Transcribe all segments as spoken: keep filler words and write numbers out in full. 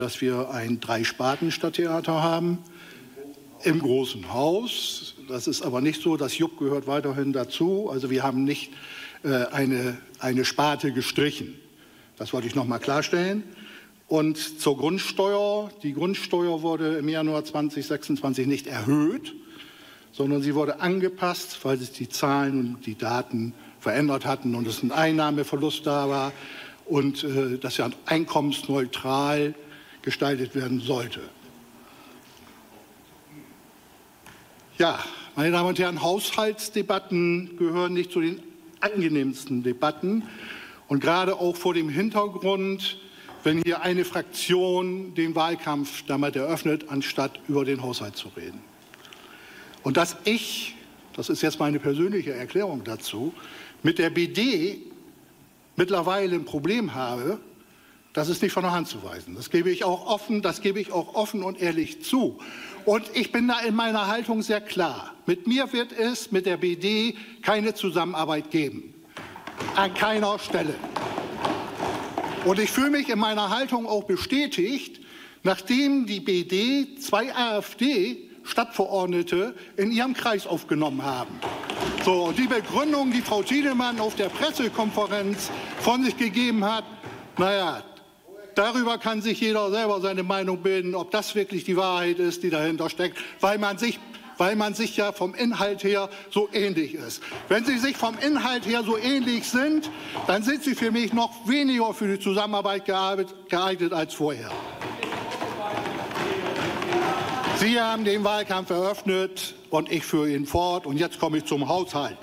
dass wir ein Drei-Sparten-Stadttheater haben im Großen Haus. Das ist aber nicht so, das Jupp gehört weiterhin dazu. Also wir haben nicht äh, eine, eine Sparte gestrichen. Das wollte ich noch mal klarstellen. Und zur Grundsteuer. Die Grundsteuer wurde im Januar zweitausendsechsundzwanzig nicht erhöht, sondern sie wurde angepasst, weil sich die Zahlen und die Daten verändert hatten und es ein Einnahmeverlust da war und äh, das ja einkommensneutral gestaltet werden sollte. Ja, meine Damen und Herren, Haushaltsdebatten gehören nicht zu den angenehmsten Debatten und gerade auch vor dem Hintergrund, wenn hier eine Fraktion den Wahlkampf damit eröffnet, anstatt über den Haushalt zu reden. Und dass ich, das ist jetzt meine persönliche Erklärung dazu, mit der B D mittlerweile ein Problem habe, das ist nicht von der Hand zu weisen. Das gebe ich auch offen, das gebe ich auch offen und ehrlich zu. Und ich bin da in meiner Haltung sehr klar. Mit mir wird es mit der B D keine Zusammenarbeit geben. An keiner Stelle. Und ich fühle mich in meiner Haltung auch bestätigt, nachdem die B D zwei AfD-Stadtverordnete in ihrem Kreis aufgenommen haben. So, und die Begründung, die Frau Tiedemann auf der Pressekonferenz von sich gegeben hat, naja, darüber kann sich jeder selber seine Meinung bilden, ob das wirklich die Wahrheit ist, die dahinter steckt, weil man sich, weil man sich ja vom Inhalt her so ähnlich ist. Wenn sie sich vom Inhalt her so ähnlich sind, dann sind sie für mich noch weniger für die Zusammenarbeit geeignet als vorher. Sie haben den Wahlkampf eröffnet und ich führe ihn fort. Und jetzt komme ich zum Haushalt.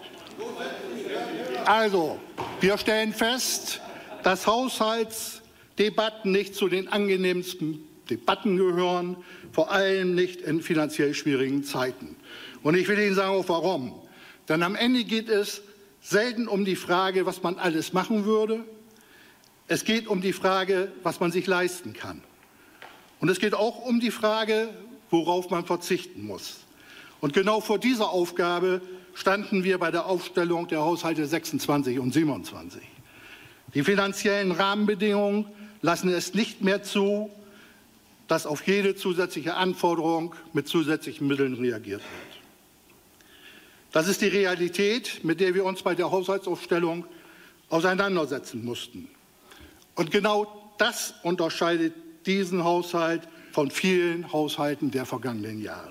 Also, wir stellen fest, dass Haushaltsdebatten nicht zu den angenehmsten Debatten gehören, vor allem nicht in finanziell schwierigen Zeiten. Und ich will Ihnen sagen auch warum. Denn am Ende geht es selten um die Frage, was man alles machen würde. Es geht um die Frage, was man sich leisten kann. Und es geht auch um die Frage, worauf man verzichten muss. Und genau vor dieser Aufgabe standen wir bei der Aufstellung der Haushalte sechsundzwanzig und siebenundzwanzig. Die finanziellen Rahmenbedingungen lassen es nicht mehr zu, dass auf jede zusätzliche Anforderung mit zusätzlichen Mitteln reagiert wird. Das ist die Realität, mit der wir uns bei der Haushaltsaufstellung auseinandersetzen mussten. Und genau das unterscheidet diesen Haushalt von vielen Haushalten der vergangenen Jahre.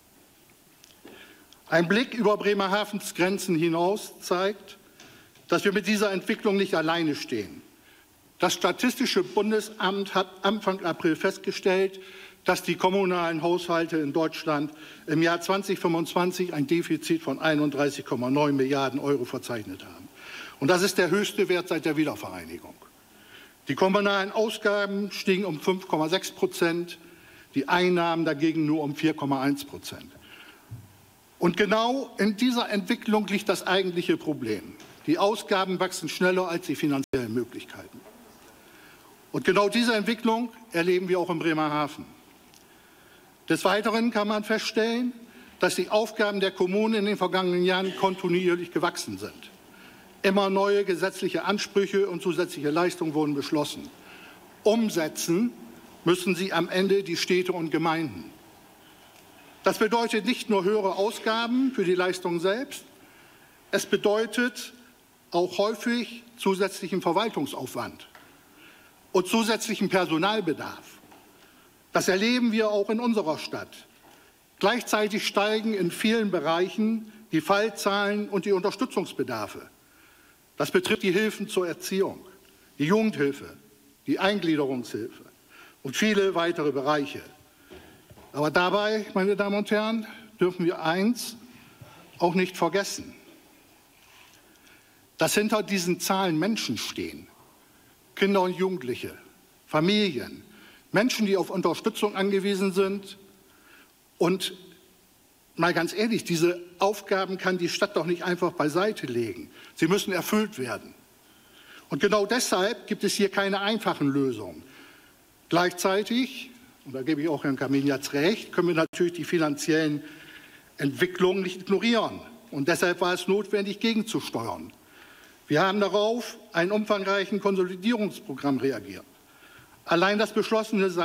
Ein Blick über Bremerhavens Grenzen hinaus zeigt, dass wir mit dieser Entwicklung nicht alleine stehen. Das Statistische Bundesamt hat Anfang April festgestellt, dass die kommunalen Haushalte in Deutschland im Jahr zweitausendfünfundzwanzig ein Defizit von einunddreißig Komma neun Milliarden Euro verzeichnet haben. Und das ist der höchste Wert seit der Wiedervereinigung. Die kommunalen Ausgaben stiegen um fünf Komma sechs Prozent, die Einnahmen dagegen nur um vier Komma eins Prozent. Und genau in dieser Entwicklung liegt das eigentliche Problem. Die Ausgaben wachsen schneller als die finanziellen Möglichkeiten. Und genau diese Entwicklung erleben wir auch in Bremerhaven. Des Weiteren kann man feststellen, dass die Aufgaben der Kommunen in den vergangenen Jahren kontinuierlich gewachsen sind. Immer neue gesetzliche Ansprüche und zusätzliche Leistungen wurden beschlossen. Umsetzen müssen sie am Ende die Städte und Gemeinden. Das bedeutet nicht nur höhere Ausgaben für die Leistung selbst, es bedeutet auch häufig zusätzlichen Verwaltungsaufwand und zusätzlichen Personalbedarf. Das erleben wir auch in unserer Stadt. Gleichzeitig steigen in vielen Bereichen die Fallzahlen und die Unterstützungsbedarfe. Das betrifft die Hilfen zur Erziehung, die Jugendhilfe, die Eingliederungshilfe und viele weitere Bereiche. Aber dabei, meine Damen und Herren, dürfen wir eins auch nicht vergessen, dass hinter diesen Zahlen Menschen stehen, Kinder und Jugendliche, Familien, Menschen, die auf Unterstützung angewiesen sind. Und mal ganz ehrlich, diese Aufgaben kann die Stadt doch nicht einfach beiseite legen. Sie müssen erfüllt werden. Und genau deshalb gibt es hier keine einfachen Lösungen. Gleichzeitig, und da gebe ich auch Herrn Kaminatz recht, können wir natürlich die finanziellen Entwicklungen nicht ignorieren. Und deshalb war es notwendig, gegenzusteuern. Wir haben darauf ein umfangreiches Konsolidierungsprogramm reagiert. Allein das beschlossene